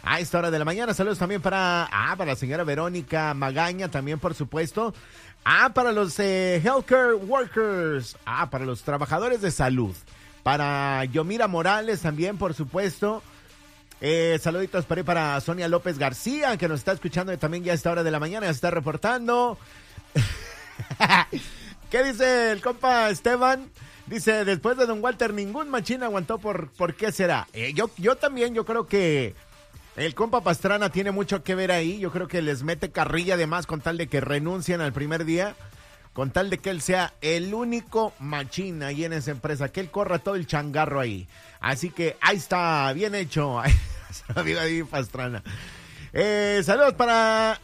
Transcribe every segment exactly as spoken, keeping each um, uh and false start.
a esta hora de la mañana. Saludos también para, ah, para la señora Verónica Magaña, también por supuesto. Ah, para los eh, healthcare workers, ah, para los trabajadores de salud. Para Yomira Morales también, por supuesto. Eh, saluditos para, para Sonia López García, que nos está escuchando y también ya a esta hora de la mañana, ya se está reportando. ¿Qué dice el compa Esteban? Dice, después de Don Walter, ningún machín aguantó, por, ¿por qué será? Eh, yo, yo también, yo creo que el compa Pastrana tiene mucho que ver ahí. Yo creo que les mete carrilla de más con tal de que renuncien al primer día, con tal de que él sea el único machín ahí en esa empresa, que él corra todo el changarro ahí. Así que ahí está, bien hecho. Amigo ahí, Pastrana. Eh, saludos para...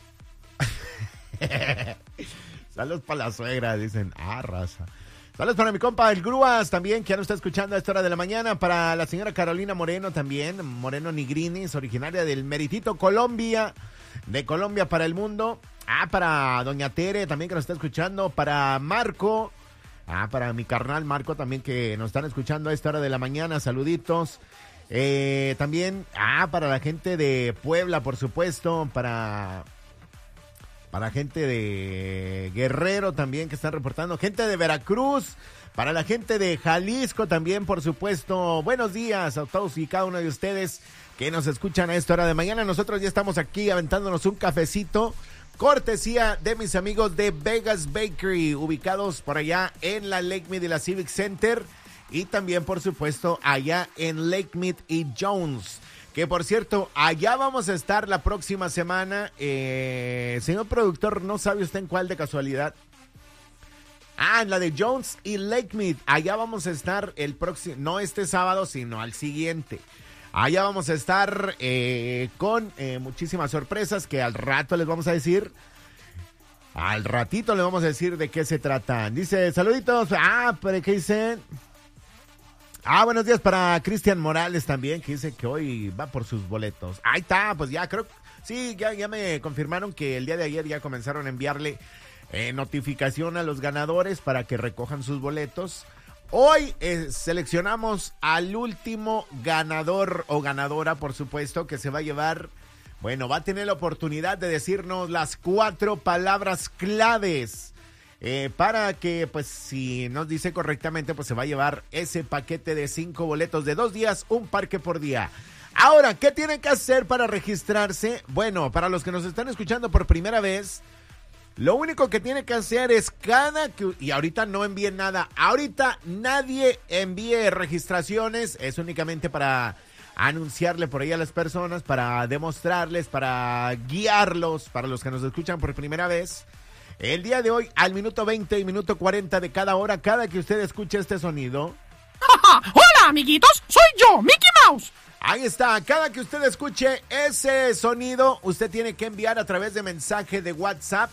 saludos para la suegra, dicen. Ah, raza. Saludos para mi compa el Grúas también, que ya nos está escuchando a esta hora de la mañana. Para la señora Carolina Moreno también, Moreno Nigrinis, originaria del Meritito, Colombia, de Colombia para el mundo. Ah, para doña Tere también, que nos está escuchando. Para Marco, ah, para mi carnal Marco también, que nos están escuchando a esta hora de la mañana. Saluditos. Eh, también, ah, para la gente de Puebla, por supuesto. Para... Para gente de Guerrero también que están reportando. Gente de Veracruz. Para la gente de Jalisco también, por supuesto. Buenos días a todos y cada uno de ustedes que nos escuchan a esta hora de mañana. Nosotros ya estamos aquí aventándonos un cafecito. Cortesía de mis amigos de Vegas Bakery, ubicados por allá en la Lake Mead y la Civic Center. Y también, por supuesto, allá en Lake Mead y Jones. Que por cierto, allá vamos a estar la próxima semana. Eh, señor productor, ¿no sabe usted en cuál de casualidad? Ah, en la de Jones y Lake Mead. Allá vamos a estar el próximo, no este sábado, sino al siguiente. Allá vamos a estar eh, con eh, muchísimas sorpresas que al rato les vamos a decir. Al ratito les vamos a decir de qué se tratan. Dice, saluditos. Ah, pero ¿qué dicen? Ah, buenos días para Cristian Morales también, que dice que hoy va por sus boletos. Ahí está, pues ya creo, sí, ya, ya me confirmaron que el día de ayer ya comenzaron a enviarle eh, notificación a los ganadores para que recojan sus boletos. Hoy eh, seleccionamos al último ganador o ganadora, por supuesto, que se va a llevar, bueno, va a tener la oportunidad de decirnos las cuatro palabras claves. Eh, para que, pues, si nos dice correctamente, pues se va a llevar ese paquete de cinco boletos de dos días, un parque por día. Ahora, ¿qué tienen que hacer para registrarse? Bueno, para los que nos están escuchando por primera vez, lo único que tienen que hacer es cada que, y ahorita no envíen nada, ahorita nadie envíe registraciones, es únicamente para anunciarle por ahí a las personas, para demostrarles, para guiarlos, para los que nos escuchan por primera vez. El día de hoy, al minuto veinte y minuto cuarenta de cada hora, cada que usted escuche este sonido. ¡Hola, amiguitos! ¡Soy yo, Mickey Mouse! Ahí está, cada que usted escuche ese sonido, usted tiene que enviar a través de mensaje de WhatsApp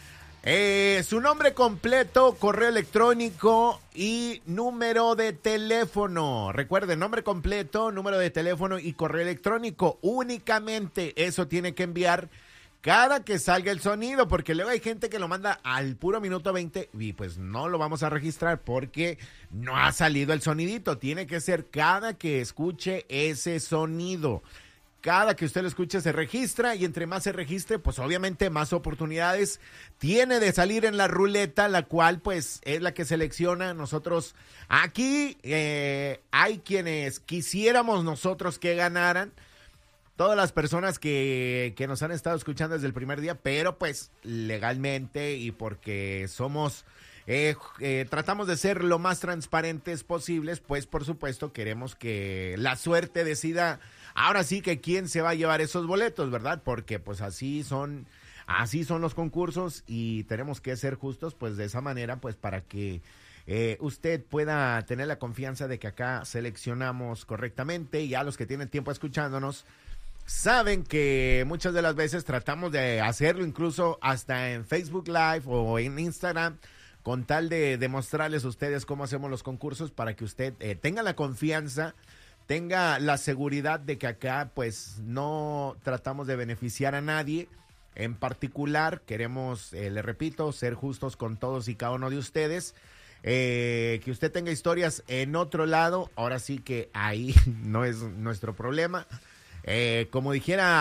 eh, su nombre completo, correo electrónico y número de teléfono. Recuerde, nombre completo, número de teléfono y correo electrónico. Únicamente eso tiene que enviar cada que salga el sonido, porque luego hay gente que lo manda al puro minuto veinte y pues no lo vamos a registrar porque no ha salido el sonidito. Tiene que ser cada que escuche ese sonido. Cada que usted lo escuche se registra y entre más se registre, pues obviamente más oportunidades tiene de salir en la ruleta, la cual pues es la que selecciona. Nosotros aquí eh, hay quienes quisiéramos nosotros que ganaran. Todas las personas que, que nos han estado escuchando desde el primer día, pero pues legalmente y porque somos, eh, eh, tratamos de ser lo más transparentes posibles, pues por supuesto queremos que la suerte decida ahora sí que quién se va a llevar esos boletos, ¿verdad? Porque pues así son, así son los concursos y tenemos que ser justos pues de esa manera, pues para que Eh, usted pueda tener la confianza de que acá seleccionamos correctamente. Y a los que tienen tiempo escuchándonos saben que muchas de las veces tratamos de hacerlo incluso hasta en Facebook Live o en Instagram, con tal de demostrarles a ustedes cómo hacemos los concursos para que usted eh, tenga la confianza, tenga la seguridad de que acá pues no tratamos de beneficiar a nadie en particular. Queremos, eh, le repito, ser justos con todos y cada uno de ustedes. Eh, que usted tenga historias en otro lado, ahora sí que ahí no es nuestro problema. Eh, como dijera